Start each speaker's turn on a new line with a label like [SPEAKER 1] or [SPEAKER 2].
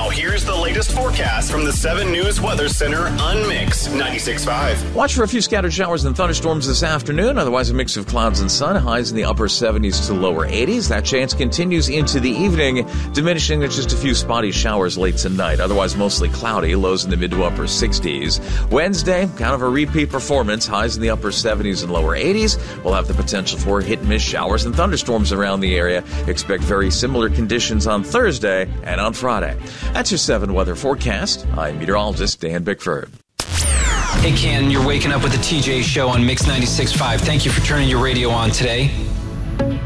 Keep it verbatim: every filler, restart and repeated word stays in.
[SPEAKER 1] Now, here's the latest forecast from the seven News Weather Center on Mix ninety-six point five.
[SPEAKER 2] Watch for a few scattered showers and thunderstorms this afternoon. Otherwise, a mix of clouds and sun. Highs in the upper seventies to lower eighties. That chance continues into the evening, diminishing to just a few spotty showers late tonight. Otherwise, mostly cloudy. Lows in the mid to upper sixties. Wednesday, kind of a repeat performance. Highs in the upper seventies and lower eighties. We'll have the potential for hit-and-miss showers and thunderstorms around the area. Expect very similar conditions on Thursday and on Friday. That's your seven weather forecast. I'm meteorologist Dan Bickford.
[SPEAKER 3] Hey, Ken, you're waking up with the T J Show on Mix ninety-six point five. Thank you for turning your radio on today.